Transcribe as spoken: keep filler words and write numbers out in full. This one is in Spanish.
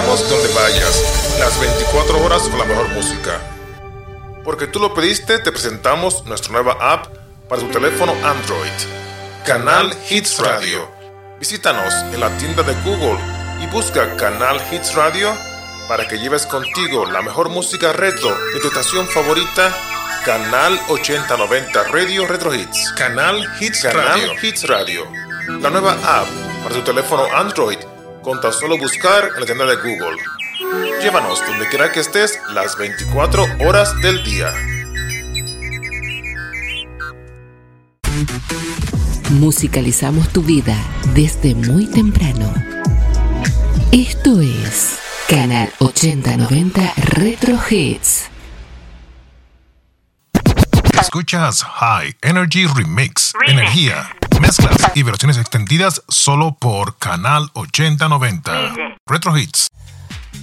Estamos donde vayas, las veinticuatro horas con la mejor música. Porque tú lo pediste, te presentamos nuestra nueva app para tu teléfono Android, Canal Hits Radio. Visítanos en la tienda de Google y busca Canal Hits Radio para que lleves contigo la mejor música retro de tu estación favorita, Canal ochenta noventa Radio Retro Hits. Canal Hits Canal Radio. Hits Radio. La nueva app para tu teléfono Android con tan solo buscar en la tienda de Google. Llévanos donde quiera que estés las veinticuatro horas del día. Musicalizamos tu vida desde muy temprano. Esto es Canal ochenta noventa Retro Hits. Escuchas High Energy Remix, energía, mezclas y versiones extendidas solo por Canal ochenta noventa Retro Hits.